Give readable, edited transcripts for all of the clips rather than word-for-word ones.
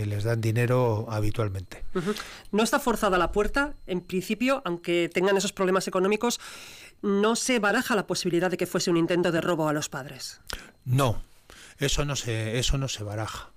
les dan dinero habitualmente. No está forzada la puerta, en principio, aunque tengan esos problemas económicos, no se baraja la posibilidad de que fuese un intento de robo a los padres. No, eso no se baraja.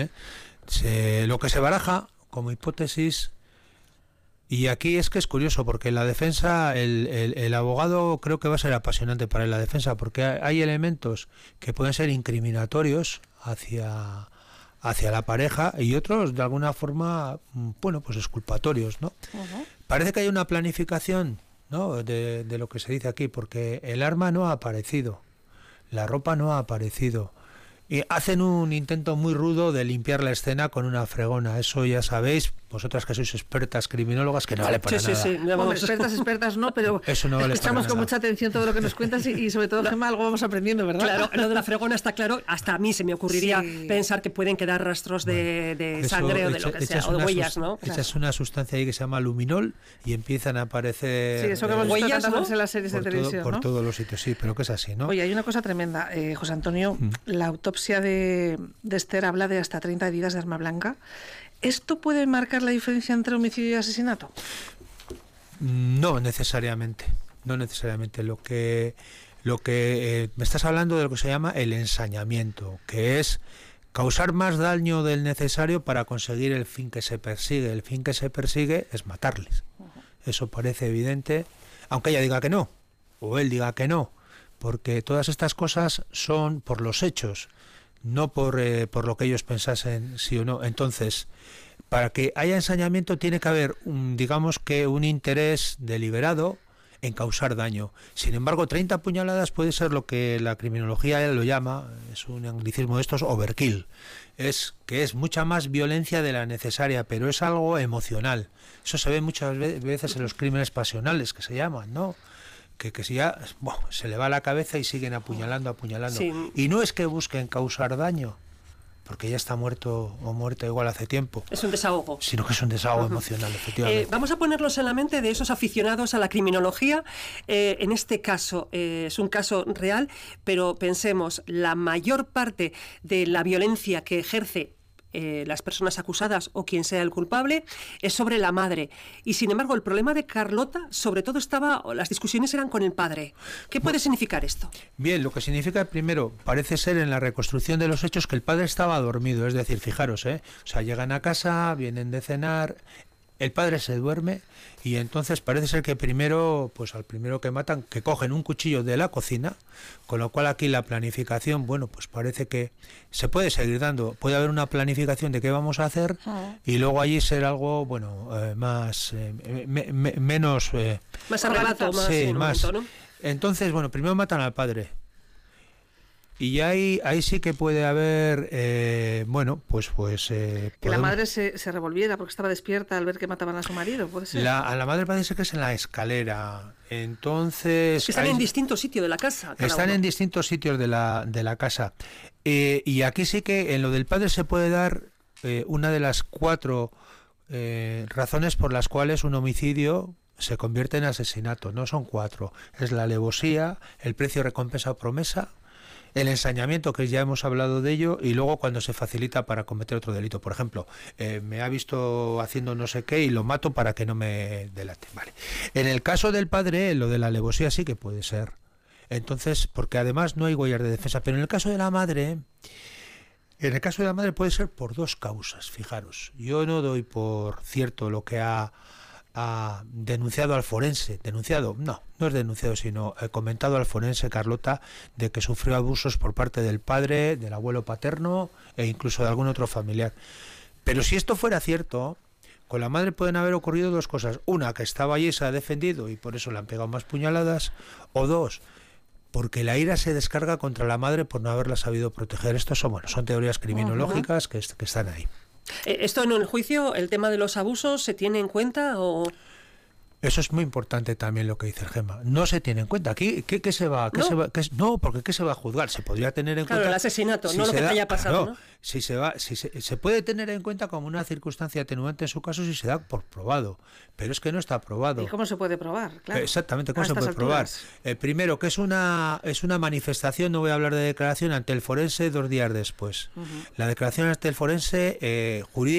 Lo que se baraja como hipótesis, y aquí es que es curioso, porque la defensa, el abogado creo que va a ser apasionante para la defensa, porque hay elementos que pueden ser incriminatorios hacia la pareja y otros de alguna forma, bueno, pues exculpatorios, ¿no? Parece que hay una planificación, ¿no?, de lo que se dice aquí, porque el arma no ha aparecido, la ropa no ha aparecido. Y hacen un intento muy rudo de limpiar la escena con una fregona. Eso ya sabéis, vosotras que sois expertas criminólogas, que no vale para nada. Sí. Hombre, expertas no, pero eso no vale escuchamos con mucha atención todo lo que nos cuentas y sobre todo, Gemma, algo vamos aprendiendo, ¿verdad? Claro, lo de la fregona está claro. Hasta a mí se me ocurriría pensar que pueden quedar rastros de sangre o de lo que sea, o de huellas, ¿no? Echas una sustancia ahí que se llama luminol y empiezan a aparecer... Sí, eso que hemos visto tantas veces en las series de televisión, por todos los sitios, sí, pero que es así, ¿no? Oye, hay una cosa tremenda, José Antonio, la autopsia de Esther habla de hasta 30 heridas de arma blanca. ¿Esto puede marcar la diferencia entre homicidio y asesinato? No necesariamente. Lo que me estás hablando de lo que se llama el ensañamiento, que es causar más daño del necesario para conseguir el fin que se persigue. El fin que se persigue es matarles. Eso parece evidente, aunque ella diga que no, o él diga que no, porque todas estas cosas son por los hechos, no por lo que ellos pensasen sí o no. Entonces, para que haya ensañamiento tiene que haber digamos que un interés deliberado en causar daño. Sin embargo, 30 puñaladas puede ser lo que la criminología lo llama, es un anglicismo de estos, overkill. Es que es mucha más violencia de la necesaria, pero es algo emocional. Eso se ve muchas veces en los crímenes pasionales, que se llaman, ¿no? Que si ya se le va la cabeza y siguen apuñalando. Sí. Y no es que busquen causar daño, porque ya está muerto o muerta igual hace tiempo. Es un desahogo. Sino que es un desahogo emocional, efectivamente. Vamos a ponerlos en la mente de esos aficionados a la criminología. En este caso es un caso real, pero pensemos, la mayor parte de la violencia que ejerce las personas acusadas o quien sea el culpable es sobre la madre, y sin embargo el problema de Carlota sobre todo las discusiones eran con el padre. ¿Qué puede significar esto? Bien, lo que significa primero, parece ser en la reconstrucción de los hechos que el padre estaba dormido, es decir, fijaros, o sea, llegan a casa, vienen de cenar, el padre se duerme y entonces parece ser que primero, pues al primero que matan, que cogen un cuchillo de la cocina, con lo cual aquí la planificación, bueno, pues parece que se puede seguir dando, puede haber una planificación de qué vamos a hacer y luego allí ser algo, bueno, más, menos... más arrebato, más. Momento, ¿no? Entonces, bueno, primero matan al padre. Y ahí sí que puede haber, que la madre se revolviera porque estaba despierta al ver que mataban a su marido, ¿puede ser? A la madre parece que es en la escalera. Entonces... Es que están en distintos sitios de la casa. Están en distintos sitios de la casa. Y aquí sí que en lo del padre se puede dar una de las 4 razones por las cuales un homicidio se convierte en asesinato. No son 4. Es la alevosía, el precio, recompensa o promesa, el ensañamiento, que ya hemos hablado de ello, y luego cuando se facilita para cometer otro delito. Por ejemplo, me ha visto haciendo no sé qué y lo mato para que no me delate. Vale. En el caso del padre, lo de la alevosía sí que puede ser. Entonces, porque además no hay huellas de defensa. Pero en el caso de la madre puede ser por 2 causas, fijaros. Yo no doy por cierto lo que ha denunciado al forense, no es denunciado, sino comentado al forense Carlota, de que sufrió abusos por parte del padre, del abuelo paterno e incluso de algún otro familiar. Pero si esto fuera cierto, con la madre pueden haber ocurrido 2 cosas: una, que estaba allí, se ha defendido y por eso le han pegado más puñaladas, o 2, porque la ira se descarga contra la madre por no haberla sabido proteger. Estos son teorías criminológicas que están ahí. ¿Esto en el juicio, el tema de los abusos, se tiene en cuenta o...? Eso es muy importante también lo que dice Gemma. No se tiene en cuenta. Aquí, ¿qué se va? No, porque ¿qué se va a juzgar? Se podría tener en cuenta... Claro, el asesinato, si no lo que te haya pasado, ¿no? Se puede tener en cuenta como una circunstancia atenuante en su caso si se da por probado. Pero es que no está probado. ¿Y cómo se puede probar? Claro. Exactamente, ¿cómo se puede probar? Primero, que es una manifestación, no voy a hablar de declaración, ante el forense 2 días después. La declaración ante el forense jurídica